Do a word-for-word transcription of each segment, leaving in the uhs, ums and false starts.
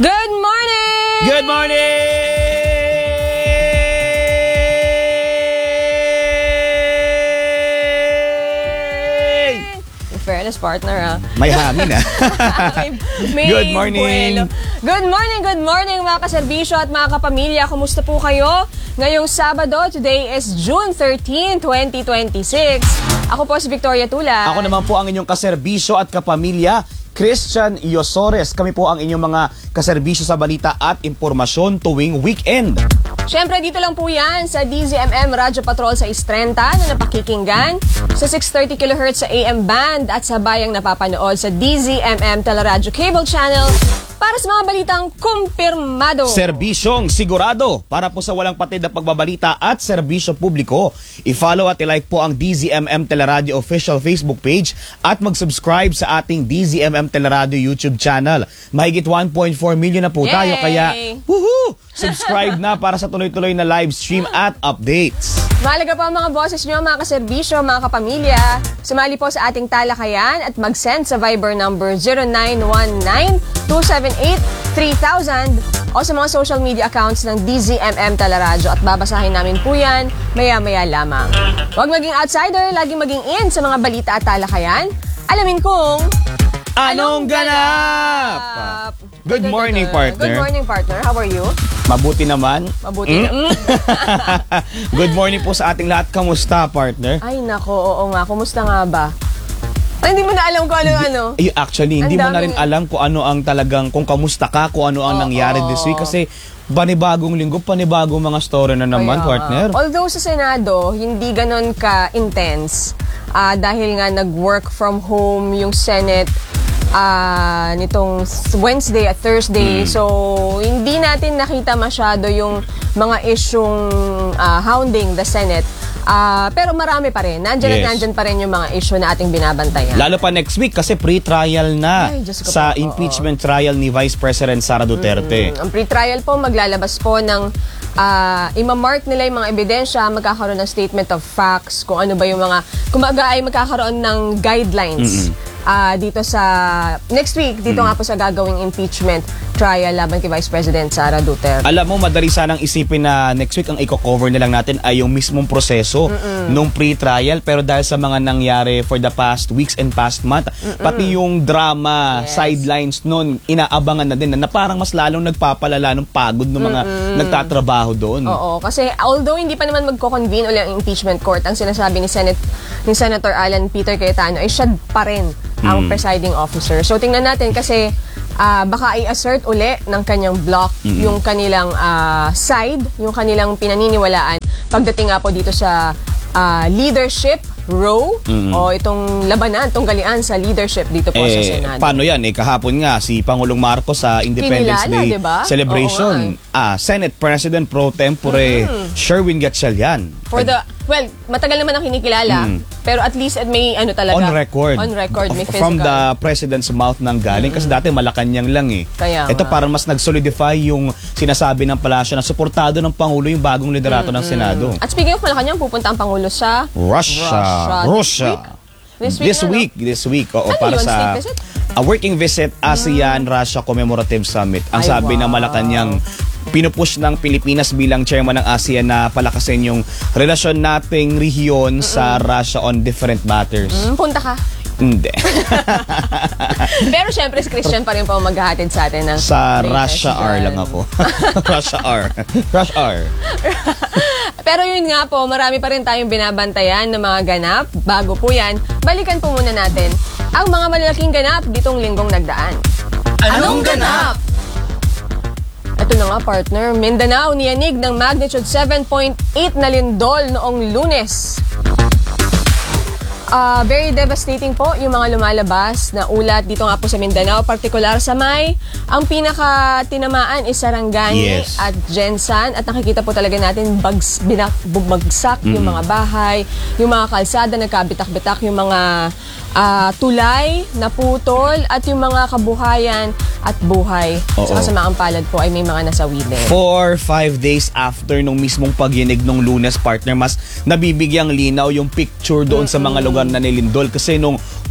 Good morning! Good morning! In fairness, partner, ah. May hangin, ah. May Good morning! buwelo. Good morning, good morning mga kaserbisyo at mga kapamilya. Kumusta po kayo? Ngayong Sabado, today is June thirteenth, twenty twenty-six. Ako po si Victoria Tula. Ako naman po ang inyong kaserbisyo at kapamilya, Christian Yosores. Kami po ang inyong mga kaserbisyo sa balita at impormasyon tuwing weekend. Siyempre, dito lang po yan sa D Z M M Radyo Patrol sa Istrenta na napakikinggan, sa six thirty kilohertz sa A M band at sa bayang napapanood sa D Z M M Teleradyo Cable Channel para sa mga balitang kumpirmado. Serbisyong sigurado para po sa walang patid na pagbabalita at serbisyo publiko. I-follow at i-like po ang D Z M M Teleradyo official Facebook page at mag-subscribe sa ating D Z M M Teleradyo YouTube channel. Mahigit one point four million na po Yay! tayo kaya woohoo! Subscribe na para sa tuloy-tuloy na live stream at updates. Mahalaga po ang mga boses nyo, mga kaserbisyo, mga kapamilya. Sumali po sa ating talakayan at mag-send sa Viber number zero nine one nine, two seven eight, three thousand o sa mga social media accounts ng D Z M M Teleradyo at babasahin namin po yan maya-maya lamang. Huwag maging outsider, laging maging in sa mga balita at talakayan. Alamin kung Anong ganap? Good morning, partner. Good morning, partner. How are you? Mabuti naman. Mabuti Mm? na. Good morning po sa ating lahat. Kamusta, partner? Ay, nako. Oo nga. Kumusta nga ba? Ay, hindi mo na alam kung ano ano. Eh, actually, hindi Ang mo na daming- rin alam kung ano ang talagang, kung kamusta ka, kung ano ang Oo. nangyari this week. Kasi panibagong linggo, panibagong mga story na naman, Kaya partner. nga. Although sa Senado, hindi ganon ka-intense. Ah, dahil nga nag-work from home yung Senate ah nitong Wednesday at Thursday. Mm. So, hindi natin nakita masyado yung mga isyung ah, hounding the Senate. Ah, pero marami pa rin. Nandyan at Yes. nandyan pa rin yung mga issue na ating binabantayan. Lalo pa next week kasi pre-trial na Ay, Diyos ko sa po, oo. impeachment trial ni Vice President Sara Duterte. Mm, ang pre-trial po, maglalabas po ng uh, imamark nila yung mga ebidensya, magkakaroon ng statement of facts, kung ano ba yung mga, kumaga ay magkakaroon ng guidelines uh, dito sa, next week, dito nga po sa gagawing impeachment trial laban kay Vice President Sara Duterte. Alam mo, madali sanang isipin na next week ang i-cover na lang natin ay yung mismong proseso nung pre-trial. Pero dahil sa mga nangyari for the past weeks and past month, pati yung drama, Yes. sidelines nun, inaabangan na din na, na parang mas lalong nagpapalala ng pagod ng mga nagtatrabaho doon. Oo, kasi although hindi pa naman magko-convene ulit ang impeachment court, ang sinasabi ni Senate ni Senator Alan Peter Cayetano ay siya pa rin ang presiding officer. So tingnan natin kasi ah, baka i-assert uli ng kanyang block yung kanilang ah, side, yung kanilang pinaniniwalaan pagdating nga po dito sa ah, leadership row o itong labanan, itong galian sa leadership dito po sa Eh, Senado. paano yan? Eh, kahapon nga, si Pangulong Marcos sa Independence Kinilala, Day diba? celebration, Oo ah, Senate President Pro Tempore Sherwin Gatchalian. For the, well, matagal naman ang kinikilala, pero at least at may ano talaga. On record. On record, may physical. From the President's mouth nang galing. Kasi dati Malacanang lang eh. Kaya Ito nga. parang mas nag-solidify yung sinasabi ng palasyo na suportado ng Pangulo yung bagong liderato ng Senado. At speaking of Malacanang, pupunta ang Pangulo sa Russia. Russia. This week, This ano? week. This week. Oo, Ano para yun? sa State visit? a working visit ASEAN-Russia Commemorative Summit. Ang Ay, sabi ng wow. Malacanang, pinupush ng Pilipinas bilang chairman ng ASEAN na palakasin yung relasyon nating rehiyon sa Russia on different matters. Hmm, punta ka. Hindi. Pero syempre, si Christian pa rin po ang maghahatid sa atin ng Sa latest Russia R dyan. lang ako. Russia R. Rush R. Pero yun nga po, marami pa rin tayong binabantayan ng mga ganap. Bago po yan, balikan po muna natin ang mga malalaking ganap ditong linggong nagdaan. Anong ganap? Ito na nga, partner. Mindanao niyanig ng magnitude seven point eight na lindol noong Lunes. Ah, very devastating po yung mga lumalabas na ulat dito nga po sa Mindanao, partikular sa May. Ang pinaka tinamaan is Sarangani Yes. at Gensan at nakikita po talaga natin bags, binak, bumagsak yung mga bahay, yung mga kalsada nagkabitak-bitak, yung mga ah, tulay naputol at yung mga kabuhayan at buhay. Oo. Sa kasamaang palad po ay may mga nasawi din. Four, five days after nung mismong pagyinig nung Lunes, partner, mas nabibigyang linaw yung picture doon sa mga lugar na nilindol. Kasi nung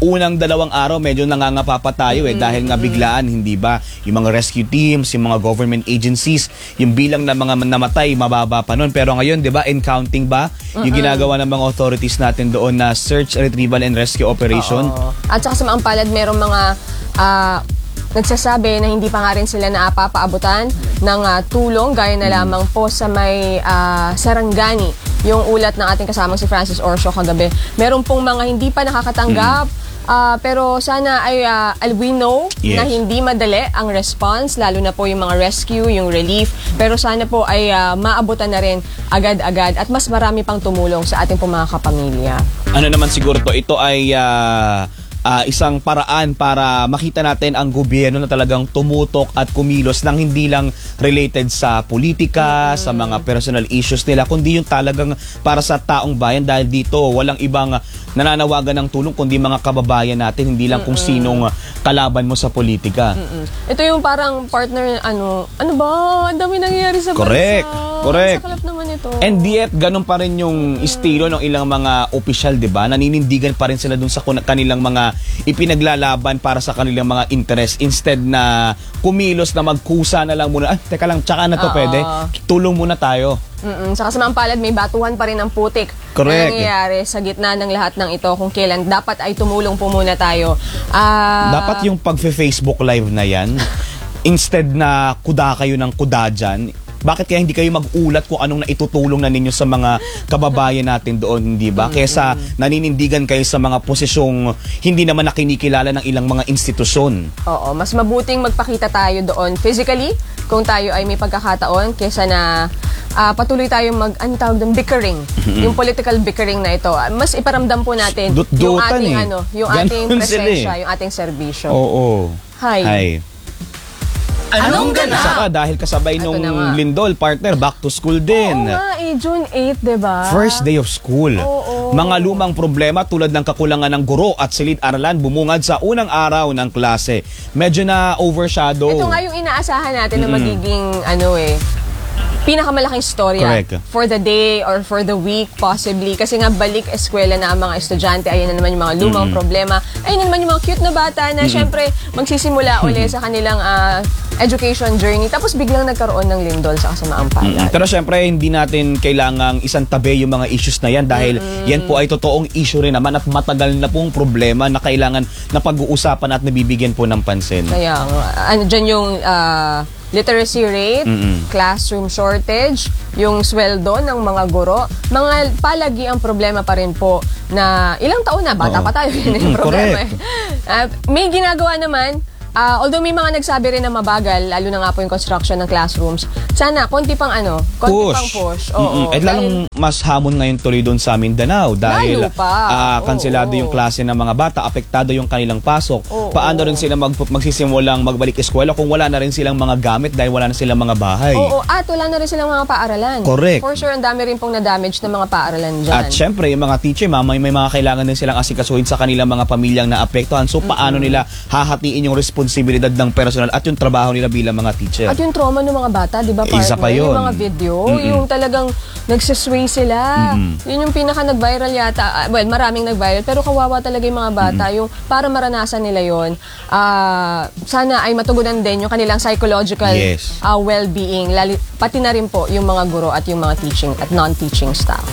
unang dalawang araw medyo nangangapa pa tayo eh, dahil nga biglaan, hindi ba? Yung mga rescue teams, yung mga government agencies, yung bilang ng mga namatay, mababa pa nun. Pero ngayon, di ba, in counting ba? Yung ginagawa ng mga authorities natin doon na search, retrieval, and rescue operation. Oo. At saka sa mga palad, merong mga ah, nagsasabi na hindi pa nga rin sila naapapaabutan ng ah, tulong gaya na lamang po sa may ah, Sarangani. Yung ulat ng ating kasamang si Francis Orcio kagabi. Meron pong mga hindi pa nakakatanggap ah, pero sana ay ah, we know Yes. na hindi madali ang response, lalo na po yung mga rescue, yung relief. Pero sana po ay ah, maabutan na rin agad-agad at mas marami pang tumulong sa ating pong mga kapamilya. Ano naman siguro to, ito ay ah, ah, isang paraan para makita natin ang gobyerno na talagang tumutok at kumilos ng hindi lang related sa politika, sa mga personal issues nila, kundi yung talagang para sa taong bayan, dahil dito walang ibang nananawagan ng tulong kundi mga kababayan natin, hindi lang kung sinong kalaban mo sa politika. Mm. Ito yung parang partner, ano, ano ba? Ang dami nangyayari sa Correct. bansa. Correct. Sakalap naman ito. And yet, ganun pa rin yung estilo ng ilang mga opisyal, di ba? Naninindigan pa rin sila dun sa kun- kanilang mga ipinaglalaban para sa kanilang mga interest, instead na kumilos na magkusa na lang muna. Ah, teka lang, tsaka na to Oo. pwede. Tulong muna tayo. Mm-mm. Saka sa mga palad, may batuhan pa rin ng putik Correct. na nangyayari sa gitna ng lahat ng ito kung kailan dapat ay tumulong po muna tayo. Ah, Dapat yung pag-Facebook live na yan, instead na kuda kayo ng kuda dyan, bakit kaya hindi kayo mag-ulat kung anong naitutulong na ninyo sa mga kababayan natin doon, hindi ba? Kesa naninindigan kayo sa mga posisyong hindi naman nakinikilala ng ilang mga institusyon. Oo, mas mabuting magpakita tayo doon physically kung tayo ay may pagkakataon kesa na ah, patuloy tayong mag, ano tawag doon, bickering. Yung political bickering na ito. Ah, mas iparamdam po natin yung Dut-dutan ating, eh. ano, yung Ganun ating sila presensya, eh. yung ating serbisyo. Oo. Hi. Hi. Anong ganap? Saka dahil kasabay Ito nung na nga. Lindol, partner, back to school Oo din. nga eh, June eighth, diba? First day of school. Oo. Mga lumang problema tulad ng kakulangan ng guro at silid-aralan bumungad sa unang araw ng klase. Medyo na overshadow. Ito nga yung inaasahan natin na magiging, ano eh, pinakamalaking storya Correct. for the day or for the week possibly. Kasi nga balik eskwela na ang mga estudyante. Ayun na naman yung mga lumang problema. Ayun na naman yung mga cute na bata na syempre magsisimula uli sa kanilang ah, education journey. Tapos biglang nagkaroon ng lindol sa kasamaang palad. Pero syempre, hindi natin kailangang isang tabi yung mga issues na yan dahil yan po ay totoong issue rin naman at matagal na pong problema na kailangan na pag-uusapan at nabibigyan po ng pansin. Kaya nga, ano dyan yung ah, literacy rate, Mm-mm. classroom shortage, yung sweldo ng mga guro. Mga palagi ang problema pa rin po na ilang taon na, bata Oo. pa tayo, yun yung Mm-mm, problema. correct. Eh. Ah, may ginagawa naman, ah, although may mga nagsabi rin na mabagal, lalo na nga po yung construction ng classrooms, sana, konti pang ano, konti pang push. Oo, Mm-mm. At lalong mas hamon ngayon tuloy doon sa Mindanao dahil Lalo pa. ah, kanselado Oo. yung klase ng mga bata, apektado yung kanilang pasok. Oo. Paano rin sila mag magsisimulang magbalik eskwela kung wala na rin silang mga gamit dahil wala na silang mga bahay? Oo, at wala na rin silang mga paaralan. Correct. For sure, ang dami rin pong na-damage ng mga paaralan dyan. At syempre, yung mga teacher, mama, may mga kailangan din silang asikasuhin sa kanilang mga pamilyang naapektuhan. So, paano nila hahatiin yung responsibilidad ng personal at yung trabaho nila bilang mga teacher? At yung trauma ng mga bata, di ba, partner? Isa pa yun. Yung mga video, Mm-mm. yung talagang nagsisway sila. Mm-mm. Yun yung pinaka nag-viral yata. Ah, well, maraming nag-viral, pero kawawa talaga yung mga bata. Yung para maranasan nila yon, ah, sana ay matugunan din yung kanilang psychological Yes. ah, well-being. Lali, pati na rin po yung mga guro at yung mga teaching at non-teaching staff.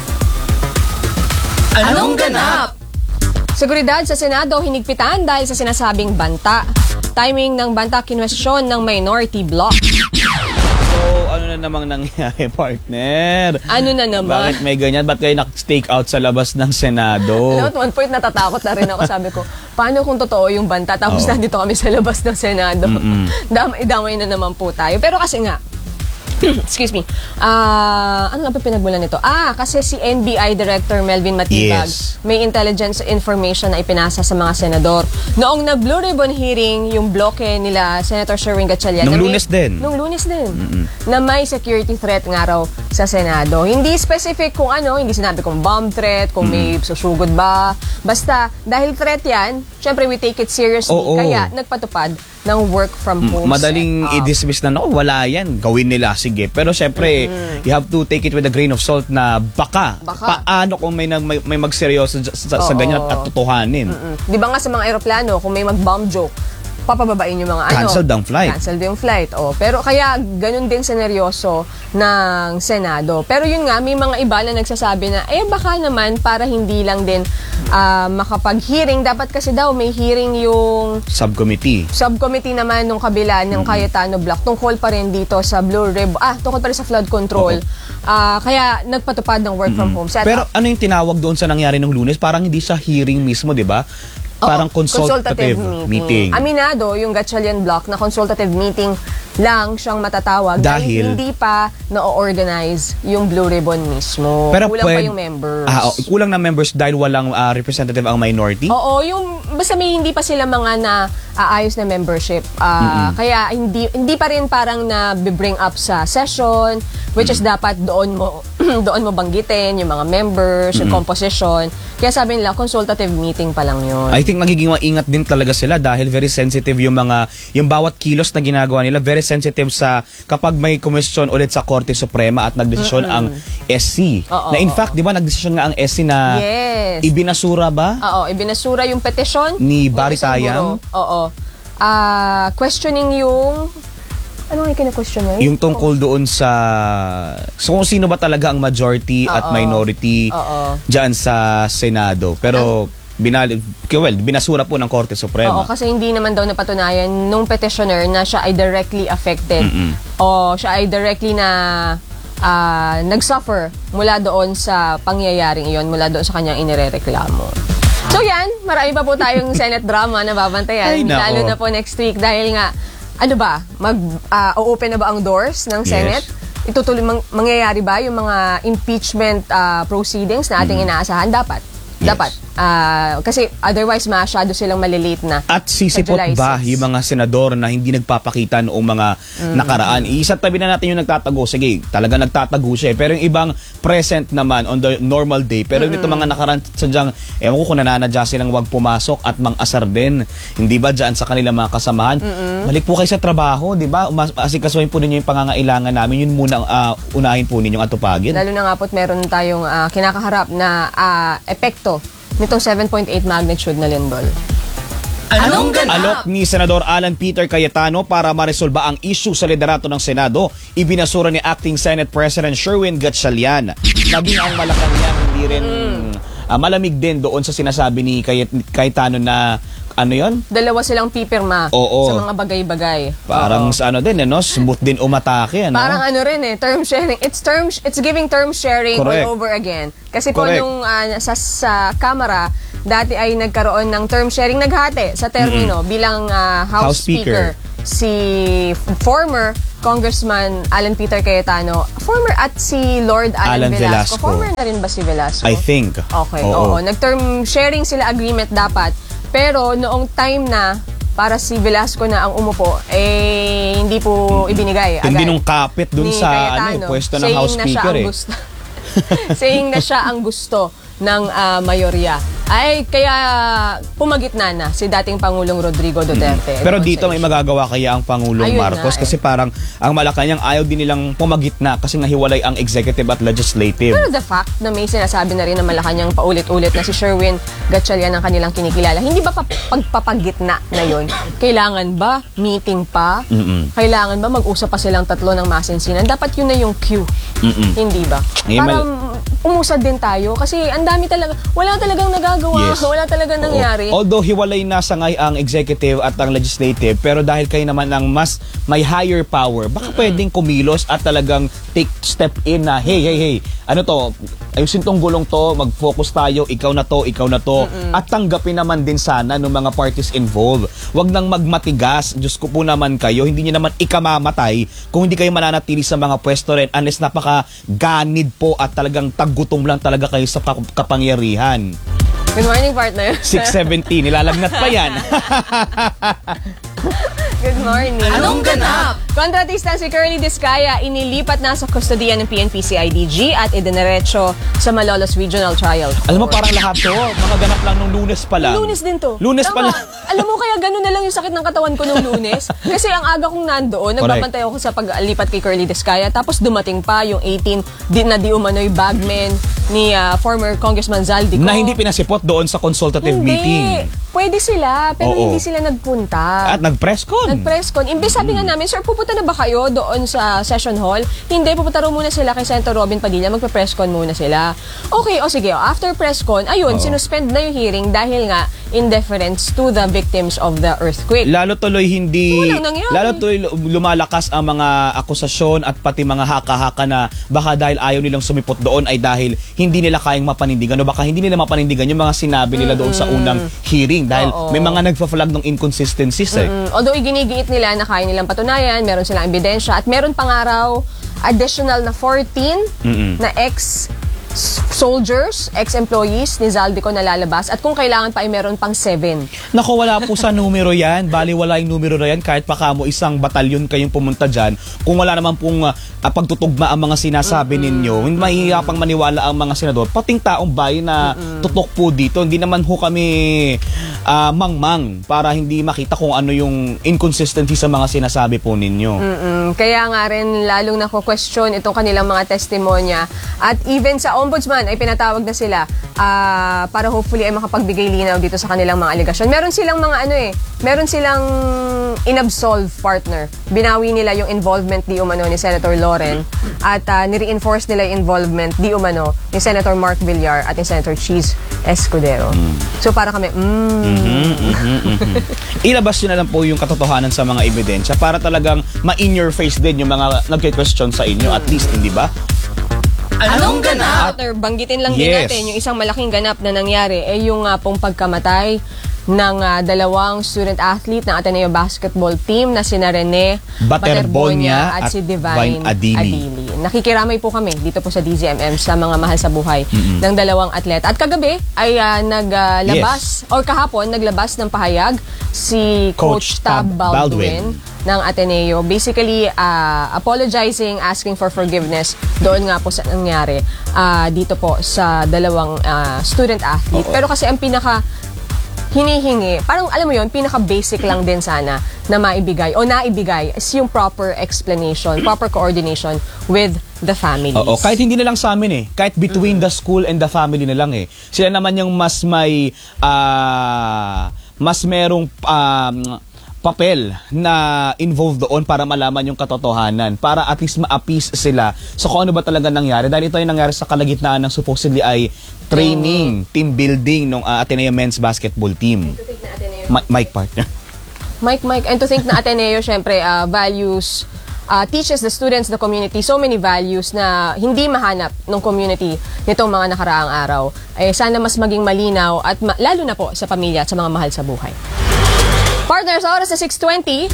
Anong ganap? Seguridad sa Senado hinigpitan dahil sa sinasabing banta. Timing ng banta kinwestiyon ng minority bloc. So, ano na namang nangyari, partner? Ano na naman? Bakit may ganyan? Ba't kayo nak-stake out sa labas ng Senado? Alam mo, at one point natatakot na rin ako. Sabi ko, paano kung totoo yung banta? Tapos Oo. nandito kami sa labas ng Senado. Damay-damay na naman po tayo. Pero kasi nga, excuse me, ah ano nga pa pinagmulan nito? Ah, kasi si N B I Director Melvin Matibag, Yes. may intelligence information na ipinasa sa mga senador. Noong nag-Blue Ribbon hearing, yung bloke nila, Senator Sherwin Gatchalian. Nung na may- Lunes din. Nung lunes din. Na may security threat nga raw sa Senado. Hindi specific kung ano, hindi sinabi kung bomb threat, kung may susugod ba. Basta, dahil threat yan, syempre we take it seriously. Oo. Kaya nagpatupad ng work from home Madaling setup. i-dismiss na, no, wala yan. Gawin nila, sige. Pero syempre, mm-hmm. you have to take it with a grain of salt na baka, Baka. paano kung may, nag- may, may magseryoso sa, sa, sa Oo. ganyan at tutuhanin. Mm. Di ba nga sa mga aeroplano, kung may mag-bomb joke, papababain yung mga ano. Canceled ang flight. Canceled yung flight. Oh. Pero kaya ganun din seneryoso ng Senado. Pero yun nga, may mga iba na nagsasabi na, eh baka naman para hindi lang din uh, makapag-hearing. Dapat kasi daw may hearing yung Subcommittee. subcommittee naman nung kabila ng Mm-hmm. Cayetano Block tungkol pa rin dito sa Blue Ribbon. Ah, tungkol pa rin sa flood control. Ah, kaya nagpatupad ng work from home setup. Pero ano yung tinawag doon sa nangyari nung Lunes? Parang hindi siya hearing mismo, di ba? Parang Oo, consultative, meeting. Aminado yung Gatchalian Block na consultative meeting lang siyang matatawag dahil, Dahil- hindi pa na-organize yung Blue Ribbon mismo. Pero Kulang pa pwed- yung members. Ah, oh, kulang na members dahil walang ah, representative ang minority? Oo, yung basta may hindi pa sila mga na aayos na membership. Ah, kaya hindi hindi pa rin parang na bring up sa session which is dapat doon mo doon mo banggitin yung mga members, yung composition. Kaya sabi nila consultative meeting pa lang yun. I think magiging maingat din talaga sila dahil very sensitive yung mga yung bawat kilos na ginagawa nila, very sensitive sa kapag may komisyon ulit sa Korte Suprema at nagdesisyon ang S C. Oo, na in oo, fact, di ba nagdesisyon nga ang S C na Yes. ibinasura ba? Oo, ibinasura yung petition Ni ng Barry isang Tayang? guro. Oo. Ah, questioning yung ano nga yung kina-question na yun? Yung tungkol doon sa so kung sino ba talaga ang majority at Oo. minority Oo. dyan sa Senado. Pero binal well, binasura po ng Korte Oo, Suprema. kasi hindi naman daw napatunayan nung petitioner na siya ay directly affected o siya ay directly na ah, nag-suffer mula doon sa pangyayaring iyon, mula doon sa kanyang inirereklamo. So yan, marami pa po tayong Senate drama na babantayan. Ay, nako. Lalo na po next week dahil nga, ano ba, mag-open na ba ang doors ng Yes. Senate? Itutuloy, mang- mangyayari ba yung mga impeachment ah, proceedings na ating inaasahan? Dapat. Yes. Dapat. Ah, kasi otherwise masyado silang malilate na. At sisipot sa July ba sixth. yung mga senador na hindi nagpapakita noong mga nakaraan? Isa tabi na natin yung nagtatago. Sige, talaga nagtatago siya. eh. Pero yung ibang present naman on the normal day. Pero mm-hmm. mga nakaraan, sadyang, ewan ko kung nananadya silang wag pumasok at mang-asar din. Hindi ba dyan sa kanilang mga kasamahan? Mm-hmm. Balik po kayo sa trabaho, di ba? Umas- Asikasuhin po ninyo yung pangangailangan namin. Yun muna uh, unahin po ninyong atupagin. Lalo na nga po't meron tayong ah, kinakaharap na ah, epekto nitong seven point eight magnitude na lindol. Anong ganap? Alok ni Senador Alan Peter Cayetano para maresolba ang issue sa liderato ng Senado, ibinasura ni Acting Senate President Sherwin Gatchalian. Naging ang Malacanang hindi rin ah, malamig din doon sa sinasabi ni Cayet- Cayetano na ano yon? Dalawa silang pipirma Oo. sa mga bagay-bagay. Parang Oo. sa ano din, ano, smooth din umatake, ano? Parang ano rin eh, term sharing. It's term it's giving term sharing Correct. all over again. Kasi po Correct. nung ah, sa, sa Kamara, dati ay nagkaroon ng term sharing naghati sa termino bilang ah, House, House Speaker. Speaker. Si former Congressman Alan Peter Cayetano, former at si Lord Alan, Alan Velasco. Velasco. Former na rin ba si Velasco? I think. Okay, Oo. oo. Nag-term sharing sila agreement dapat. Pero noong time na para si Velasco na ang umupo, eh hindi po ibinigay agad. Hindi nung kapit dun Ni sa Cayetano, ano, eh, pwesto ng saying House na siya Speaker ang eh. gusto. Saying na siya ang gusto ng ah, mayorya. Ay, kaya pumagitna na si dating Pangulong Rodrigo Duterte. Pero Doon dito sa may issue. magagawa kaya ang Pangulong Ayun Marcos nga eh. kasi parang ang Malacanang ayaw din nilang pumagitna kasi nahiwalay ang executive at legislative. Pero the fact na may sinasabi na rin na Malacanang paulit-ulit na si Sherwin Gatchalian ang kanilang kinikilala, hindi ba pa- pagpapagitna na yon? Kailangan ba meeting pa? Mm-mm. Kailangan ba mag-usap pa silang tatlo ng masinsinan? Dapat yun na yung cue. Mm-mm. Hindi ba? Eh, Para mal- umusad din tayo kasi ang dami talaga, wala talagang nagagawa, Yes. wala talagang nangyari. Oo. Although hiwalay na sa ngay ang executive at ang legislative, pero dahil kayo naman ang mas may higher power, baka pwedeng kumilos at talagang take step in na, hey, hey, hey, ano to, ayusin tong gulong to, mag-focus tayo, ikaw na to, ikaw na to, at tanggapin naman din sana ng mga parties involved. Huwag nang magmatigas, Diyos ko po naman kayo, hindi nyo naman ikamamatay kung hindi kayo mananatili sa mga pwesto rin unless napaka-ganid po at talagang taggutom lang talaga kayo sa kap- kapangyarihan. Good morning, partner. six seventeen, nilalagnat pa yan. Good morning. Anong ganap? Kontratista si Curly Discaya inilipat na sa kustodiya ng P N P C I D G at idiniretso sa Malolos Regional Trial Court. Alam mo, parang lahat to, mga ganap lang nung Lunes pa lang. Lunes din to. Lunes pa Tama. lang. Alam mo, kaya ganun na lang yung sakit ng katawan ko nung Lunes. Kasi ang aga kong nandoon, nagbabantay ako sa paglipat kay Curly Discaya. Tapos dumating pa yung eighteen di, na di umano'y bagman ni uh, former Congressman Zaldico. Na hindi pinasipot doon sa consultative Hindi. meeting. Pwede sila, pero Oo. hindi sila nagpunta. At nag-press con. Nag-press con. Imbes sabi nga namin, sir, pupunta na ba kayo doon sa session hall? Hindi, pupunta raw muna sila kay Senator Robin Padilla, magpe-press con muna sila. Okay, o sige, after press con, ayun, Oo. sinuspend na yung hearing dahil nga in deference to the victims of the earthquake. Lalo tuloy hindi, Walang nangyari. lalo tuloy lumalakas ang mga akusasyon at pati mga haka-haka na baka dahil ayaw nilang sumipot doon ay dahil hindi nila kayang mapanindigan o baka hindi nila mapanindigan yung mga sinabi nila doon sa unang hearing dahil Oo. may mga nagfa-flag ng inconsistencies eh. Mm, although iginigiit nila na kaya nilang patunayan, meron silang ebidensya at meron pang araw additional na fourteen Mm-mm. na ex soldiers, ex-employees ni Zaldico na lalabas at kung kailangan pa ay meron pang seven. Naku, wala po sa numero yan. Bali, wala yung numero na yan. Kahit pa kamo isang batalyon kayong pumunta dyan, kung wala naman pong uh, pagtutugma ang mga sinasabi ninyo, hindi mahihirapang maniwala ang mga senador. Pating taong bayan na tutok po dito. Hindi naman ho kami uh, mangmang para hindi makita kung ano yung inconsistency sa mga sinasabi po ninyo. Mm-mm. Kaya nga rin lalong nako-question itong kanilang mga testimonya at even sa ombudsman ay pinatawag na sila ah, para hopefully ay makapagbigay linaw dito sa kanilang mga aligasyon. Meron silang mga ano eh, meron silang inabsolve partner. Binawi nila yung involvement di umano ni Senator Loren at uh, nire-enforce nila yung involvement di umano ni Senator Mark Villar at ni Senator Cheese Escudero. So para kami, mm, Mhm, mhm, mhm. Ilabas nyo na lang po yung katotohanan sa mga ebidensya para talagang ma-in your face din yung mga nagke-question sa inyo at least, hindi ba? Anong ganap? Partner, banggitin lang din Yes. natin yung isang malaking ganap na nangyari ay yung uh, pong pagkamatay ng uh, dalawang student athlete ng Ateneo basketball team na sina Rene Baterbonia at, at si Divine Vine Adili. Adili. Nakikiramay po kami dito po sa D Z M M sa mga mahal sa buhay ng dalawang atleta. At kagabi ay uh, naglabas or kahapon naglabas ng pahayag si Coach, Coach Tab Tab Baldwin, Baldwin. ng Ateneo, basically uh, apologizing, asking for forgiveness doon nga po sa nangyari uh, dito po sa dalawang uh, student athlete. Oo. Pero kasi ang pinaka hinihingi, parang alam mo yon, pinaka-basic lang din sana na maibigay o naibigay is yung proper explanation, proper coordination with the families. Oo, kahit hindi na lang sa amin eh. Kahit between the school and the family na lang eh. Sila naman yung mas may, ah, mas merong um, papel na involved doon para malaman yung katotohanan. Para at least ma-appease sila sa kung ano ba talaga nangyari. Dahil ito yung nangyari sa kalagitnaan ng supposedly ay training, team building ng uh, Ateneo men's basketball team. Ma- Mike partner. Mike, Mike, and to think na Ateneo, syempre, uh, values, uh, teaches the students, the community, so many values na hindi mahanap ng community nitong mga nakaraang araw. Eh, sana mas maging malinaw at ma- lalo na po sa pamilya at sa mga mahal sa buhay. Partners, oras na six twenty.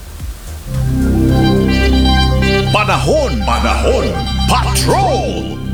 Panahon, panahon, patrol!